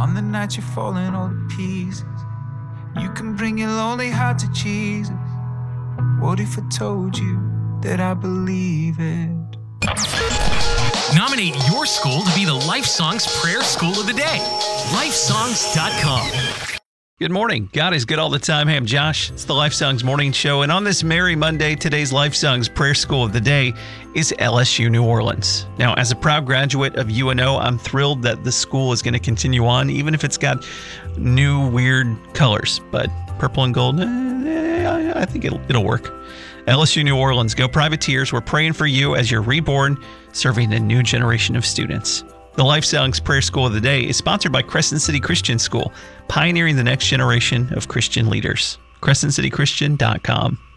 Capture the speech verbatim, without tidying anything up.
On the night you're falling all to pieces, you can bring your lonely heart to Jesus. What if I told you that I believe it? Nominate your school to be the Life Songs Prayer School of the Day. life songs dot com. Good morning. God is good all the time. Hey, I'm Josh. It's the Life Songs Morning Show. And on this Merry Monday, today's Life Songs Prayer School of the Day is L S U New Orleans. Now, as a proud graduate of U N O, I'm thrilled that the school is going to continue on, even if it's got new, weird colors. But purple and gold, eh, I think it'll, it'll work. L S U New Orleans, go Privateers. We're praying for you as you're reborn, serving a new generation of students. The Life Songs Prayer School of the Day is sponsored by Crescent City Christian School, pioneering the next generation of Christian leaders. crescent city christian dot com.